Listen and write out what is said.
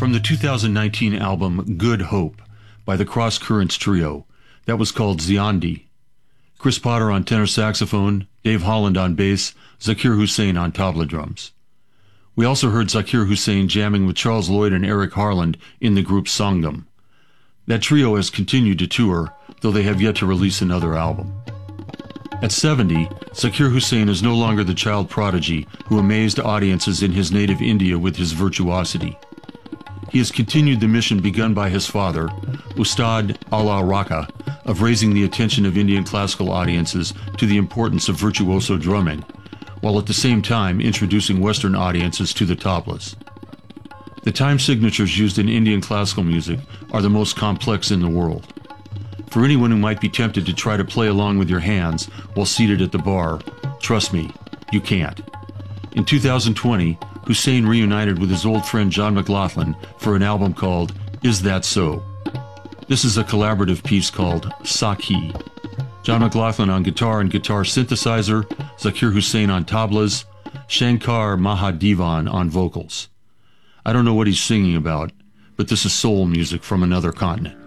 From the 2019 album Good Hope by the Cross Currents Trio, that was called Ziandi. Chris Potter on tenor saxophone, Dave Holland on bass, Zakir Hussain on tabla drums. We also heard Zakir Hussain jamming with Charles Lloyd and Eric Harland in the group Sangam. That trio has continued to tour, though they have yet to release another album. At 70, Zakir Hussain is no longer the child prodigy who amazed audiences in his native India with his virtuosity. He has continued the mission begun by his father, Ustad Ala Raka, of raising the attention of Indian classical audiences to the importance of virtuoso drumming, while at the same time introducing Western audiences to the tablas. The time signatures used in Indian classical music are the most complex in the world. For anyone who might be tempted to try to play along with your hands while seated at the bar, trust me, you can't. In 2020, Hussain reunited with his old friend John McLaughlin for an album called Is That So? This is a collaborative piece called Sakhi. John McLaughlin on guitar and guitar synthesizer, Zakir Hussain on tablas, Shankar Mahadevan on vocals. I don't know what he's singing about, but this is soul music from another continent.